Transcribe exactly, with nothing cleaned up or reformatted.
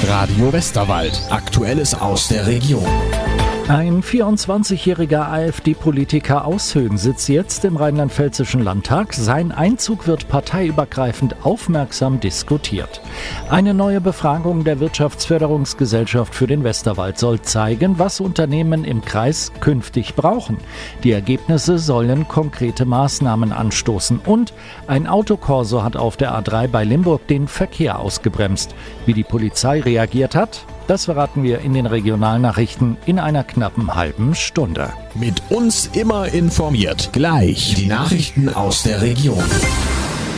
Radio Westerwald. Aktuelles aus der Region. Ein vierundzwanzigjähriger AfD-Politiker aus Höhen sitzt jetzt im rheinland-pfälzischen Landtag. Sein Einzug wird parteiübergreifend aufmerksam diskutiert. Eine neue Befragung der Wirtschaftsförderungsgesellschaft für den Westerwald soll zeigen, was Unternehmen im Kreis künftig brauchen. Die Ergebnisse sollen konkrete Maßnahmen anstoßen. Und ein Autokorso hat auf der A drei bei Limburg den Verkehr ausgebremst. Wie die Polizei reagiert hat, das verraten wir in den Regionalnachrichten in einer knappen halben Stunde. Mit uns immer informiert. Gleich die Nachrichten aus der Region.